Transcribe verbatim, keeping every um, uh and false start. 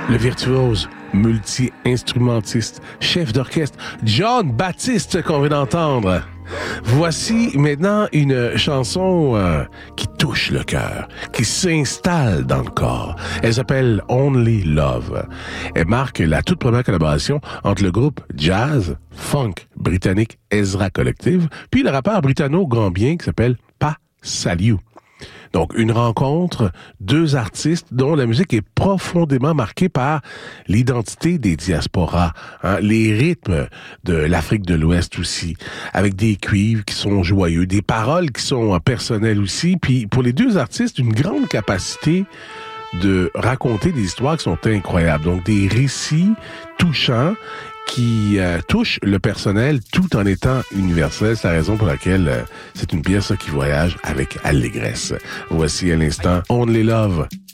le virtuose, multi-instrumentiste, chef d'orchestre, Jon Baptiste qu'on vient d'entendre. Voici maintenant une chanson euh, qui touche le cœur, qui s'installe dans le corps. Elle s'appelle Only Love. Elle marque la toute première collaboration entre le groupe jazz, funk britannique Ezra Collective, puis le rappeur britanno-gambien qui s'appelle Pa Salieu. Donc, une rencontre, deux artistes dont la musique est profondément marquée par l'identité des diasporas, hein, les rythmes de l'Afrique de l'Ouest aussi, avec des cuivres qui sont joyeux, des paroles qui sont personnelles aussi, puis pour les deux artistes, une grande capacité de raconter des histoires qui sont incroyables. Donc, des récits touchants qui euh, touche le personnel tout en étant universel. C'est la raison pour laquelle euh, c'est une pièce qui voyage avec allégresse. Voici à l'instant Only Love.